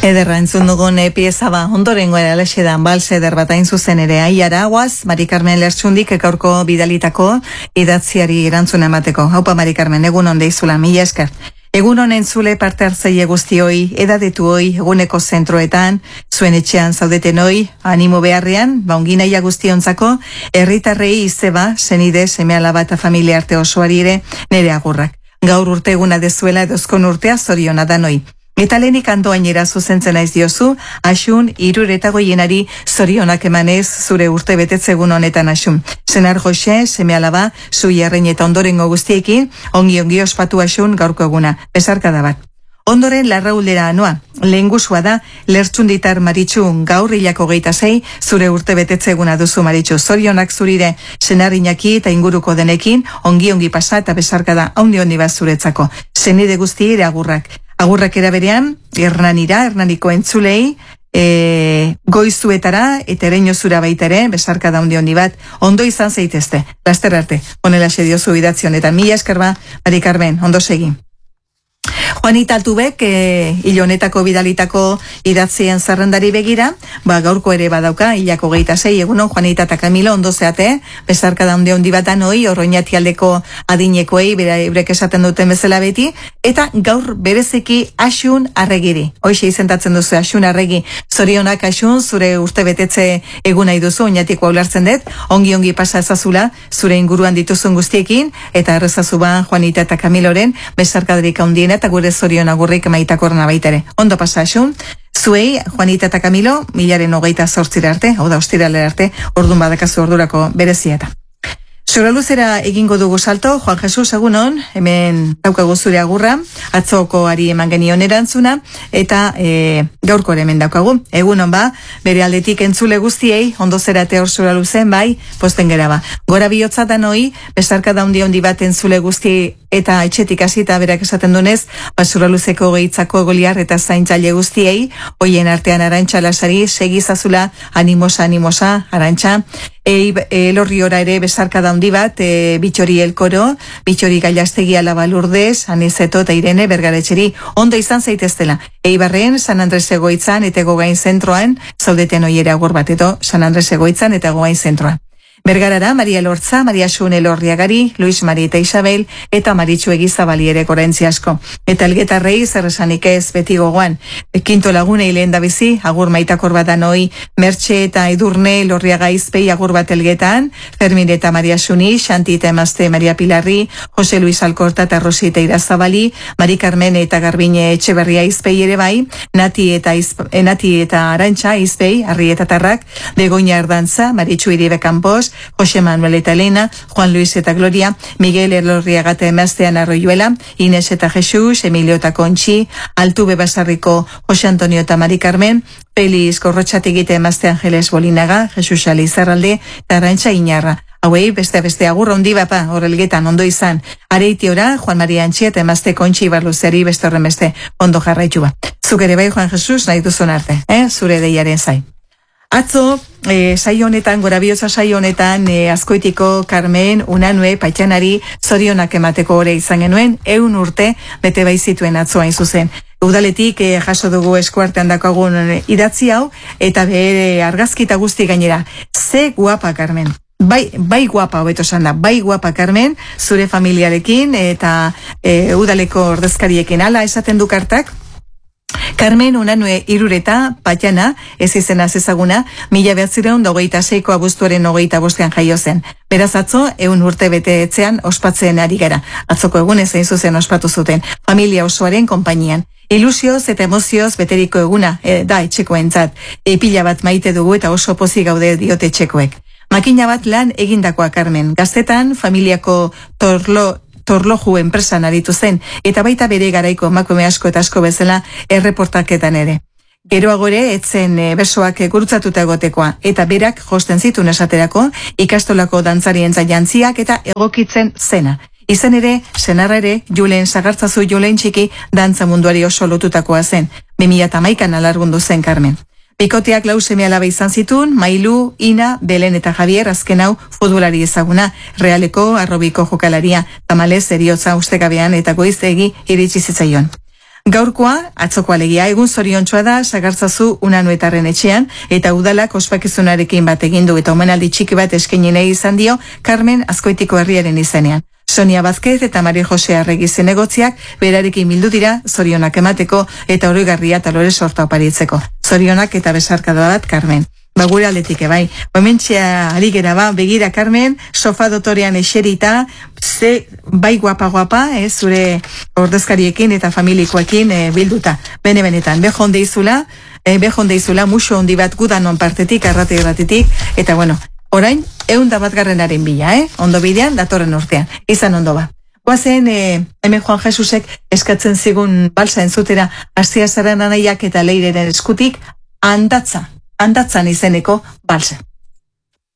Ederra entzun dugun pieza ba, ondorengo ere alexedan balse eder bat hain zuzen ere aiara guaz, Mari Carmen Lertxundik egaurko bidalitako idatziari erantzuna emateko. Haupa Mari Carmen, egun onde izula, mila esker. Egun honen zule parte hartzaile guztioi, edadetu hoi, eguneko zentroetan, zuen etxean zaudeten hoi, animo beharrean, onginaia guztionzako, herritarrei izeba, senide, seme-alaba eta familia arte osoari ere, nere agurrak. Gaur urte eguna dezuela edozkon urtea zoriona da noi. Eta lehenik andoainera zuzentzen naiz diozu, Asun, irureta goienari zorionak emanez zure urte betetzegun honetan Asun. Senar Jose, seme-alaba, zui arrein eta ondorengo guztiekin, ongi ospatu Asun gaurko eguna. Besarkada bat. Ondoren larraulera anoa, lehen guzua da, Lertxunditar Maritxu gaur hilako 26, zure urte betetzeguna duzu Maritxu. Zorionak zurire senar Iñaki eta inguruko denekin, ongi pasa eta besarkada haundi bat zuretzako. Senide guzti ere agurrak. Agurrak eraberean, Hernaniko entzulei, goizuetara eta ereino zura baita ere, besarkada haundi bat, ondo izan zeitezte. Laster arte, honela diozu idatzi honetan. Mila eskerba, Mari Carmen, ondo segi. Juanita Altubek, hilonetako bidalitako idatzien zerrendari begira, gaurko ere badauka, hilako 26, egunon, Juanita eta Camilo, ondo zeate, besarkada handi batan hoi, Orroñatialdeko adinekoei, eurek esaten duten bezala beti, eta gaur bereziki Asun Arregiri. Hoxe izentatzen duzu Asun Arregi, zorionak Asun, zure urte betetze eguna iduzu, oinatiko ulertzen dut, ongi pasa ezazula, zure inguruan dituzun guztiekin, eta errezazu ba, Juanita eta Camiloren, besarkadarik handien eta gure zorion agurrik maitakorna baitere. Ondo pasa Asun, zuei, Juanita eta Camilo, 2028 arte, hau da ostiralera arte, ordun badakazu ordurako berezieta. Zura luzera egingo dugu salto, Juan Jesus, egunon, hemen daukagu zure agurra, atzoko ari eman genion erantzuna, eta gaurko hemen daukagu. Egunon ba, bere aldetik entzule guztiei, ondo zerate hor zura luzen, bai, posten gera ba. Gora bihotzatan hoi, besarkada handi bat entzule guzti eta etxetik hasita berak esaten dunez, zura luzeko gehitzako goliar eta zaintzaile guztiei, hoien artean Arantxa Lasari, segizazula, animosa, Arantxa, Elorriora ere besarkada handi bat, Bitxori Elkoro, Bitxori Gailastegi Alaba Lourdes, Anizeto eta Irene Bergaretxeri, ondo izan zaiteztela. Eibarren, San Andres egoitzan eta Gogain zentroan, zaudeten oiera agur bat edo, San Andres egoitzan eta Gogain zentroan. Bergarara, Maria Lortza, Maria Xun Elorriagari, Luis Mari eta Isabel, eta Maritxu Egizabali ere korentzi asko. Eta elgetarrei, zerresanik ez beti gogoan. Kinto lagunei lehen da bizi, agur maitakor bat anoi, Mertxe eta Edurne Elorriaga izpei agur bat elgetan, Fermin eta Maria Xuni, Xanti eta Emazte Maria Pilarri, Jose Luis Alkorta eta Rosi eta Irazabali, Mari Carmen eta Garbine Etxeberria izpei ere bai, Nati eta Arantxa izpei, Arri eta Tarrak, Begoña Erdantza, Maritxu Iribe Campos, Jose Manuel eta Elena, Juan Luis eta Gloria, Miguel Elorriaga eta Emaztean Arroyuela, Ines eta Jesus, Emilio eta Kontxi, Altube Basarriko, Jose Antonio eta Mari Carmen, Feliz Korrotxatik eta Emazte Angeles Bolinaga, Jesus Ali Zarralde, eta Arantxa Iñarra. Hauei, beste agurra hondi bapa, horrelgetan, ondo izan. Areitiora, Juan Maria Antxi eta Emazte Kontxi Barluzeri beste horren beste, ondo jarraitu ba. Zuk ere bai, Juan Jesus, nahi duzun arte, zure deiaren zai. Atzo, saio honetan, Gorabioza saio honetan, Azkoitiko Carmen Unanue Paitxanari zorionak emateko ore izan genuen, 100 urte bete baizituen atzo hain zuzen. Udaletik jaso dugu eskuartean dakagun idatzi hau, eta bere argazkita guzti gainera. Ze guapa, Carmen. Bai guapa, hobeto esan da, bai guapa, Carmen, zure familiarekin, eta udaleko ordezkariekin ala esaten du kartak. Carmen Unanue Irureta, Patxana, ez izena ezaguna, 1926ko abuztuaren 25ean jaio zen. Beraz atzo, 100 urte bete etzean ospatzen ari gara. Atzoko egunez hain zuzen ospatu zuten, familia osoaren konpainian. Ilusioz eta emozioz beteriko eguna, da etxekoentzat. Pila bat maite dugu eta oso pozik gaude diote etxekoek. Makina bat lan egindakoa, Carmen. Gaztetan, familiako Torloju enpresan aritu zen, eta baita bere garaiko emakume asko eta asko bezala erreportaketan ere. Geroago ere, etzen besoak gurutzatuta egotekoa, eta berak josten zituen esaterako, ikastolako dantzarien jantziak eta egokitzen zena. Izan ere, senarra ere, Julen Sagartzazu Julen txiki dantza munduari oso lotutakoa zen, 2011an alargundu zen, Carmen. Bikoteak 4 seme-alaba izan zituen, Mailu, Ina, Belen eta Javier, azken hau futbolari ezaguna, Realeko, Arrobiko jokalaria, tamalez eriotza ustekabean eta goizegi iritsi zitzaion. Gaurkoa, atzoko alegia, egun zoriontsua da, Sagartzazu Unanuetarren etxean, eta udalak ospakizunarekin bat egin du eta omenaldi txiki bat eskaini nahi izan dio Carmen Azkoitiko herriaren izenean. Sonia Vázquez eta Maria Jose Arregi zinegotziak berarekin bildu dira zorionak emateko eta oroigarria eta lore sorta oparitzeko. Zorionak eta besarkada bat, Carmen. Gure aldetik, bai. Hementxea ari gera, begira, Carmen, sofa dotorean eserita, ze bai guapa, zure ordezkariekin eta familikoekin bilduta. Benetan, bejonde izula, muso hondi bat gudanon partetik, arratitik, eta bueno, orain, 101. bila, ondo bidean, datorren urtean. Izan ondo ba. Guazen, hemen Juan Jesusek eskatzen zigun balsa entzutera, Astiazaran anaiak eta Leireren eskutik, andatzan izeneko balsa.